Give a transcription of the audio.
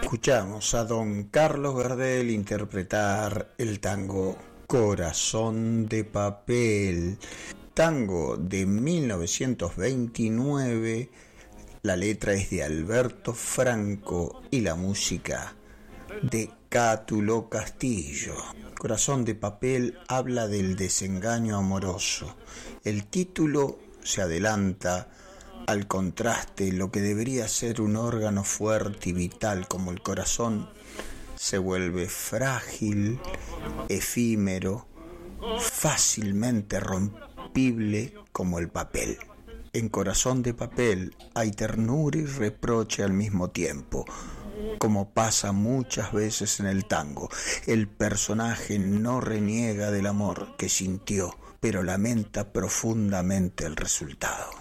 Escuchamos a don Carlos Gardel interpretar el tango Corazón de Papel, tango de 1929. La letra es de Alberto Franco y la música de Cátulo Castillo. Corazón de Papel habla del desengaño amoroso. El título se adelanta al contraste. Lo que debería ser un órgano fuerte y vital como el corazón se vuelve frágil, efímero, fácilmente rompible como el papel. En Corazón de Papel hay ternura y reproche al mismo tiempo, como pasa muchas veces en el tango. El personaje no reniega del amor que sintió, pero lamenta profundamente el resultado.